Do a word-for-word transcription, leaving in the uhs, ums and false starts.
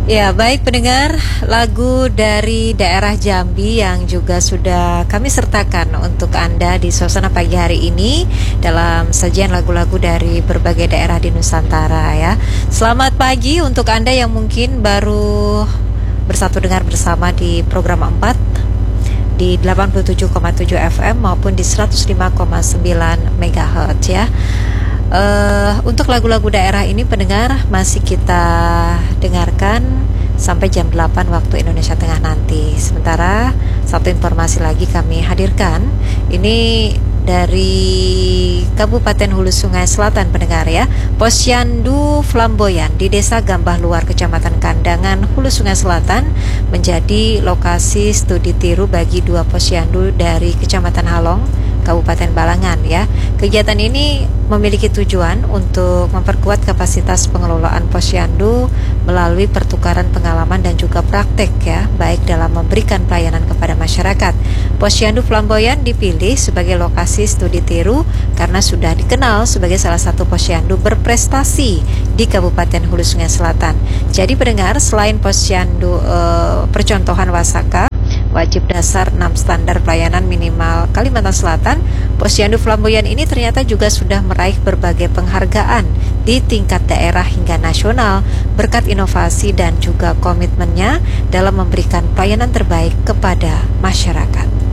Ya, baik pendengar, lagu dari daerah Jambi yang juga sudah kami sertakan untuk Anda di suasana pagi hari ini dalam sajian lagu-lagu dari berbagai daerah di Nusantara ya. Selamat pagi untuk Anda yang mungkin baru bersatu dengar bersama di program empat di delapan puluh tujuh koma tujuh F M maupun di seratus lima koma sembilan megahertz ya. Uh, untuk lagu-lagu daerah ini pendengar masih kita dengarkan sampai jam delapan waktu Indonesia Tengah nanti. Sementara satu informasi lagi kami hadirkan, ini dari Kabupaten Hulu Sungai Selatan pendengar ya. Posyandu Flamboyan di Desa Gambah Luar Kecamatan Kandangan Hulu Sungai Selatan menjadi lokasi studi tiru bagi dua posyandu dari Kecamatan Halong Kabupaten Balangan ya. Kegiatan ini memiliki tujuan untuk memperkuat kapasitas pengelolaan posyandu melalui pertukaran pengalaman dan juga praktek ya, baik dalam memberikan pelayanan kepada masyarakat. Posyandu Flamboyan dipilih sebagai lokasi studi tiru karena sudah dikenal sebagai salah satu posyandu berprestasi di Kabupaten Hulu Sungai Selatan. Jadi pendengar, selain posyandu eh, percontohan Wasaka wajib dasar enam standar pelayanan minimal Kalimantan Selatan, Posyandu Flamboyan ini ternyata juga sudah meraih berbagai penghargaan di tingkat daerah hingga nasional berkat inovasi dan juga komitmennya dalam memberikan pelayanan terbaik kepada masyarakat.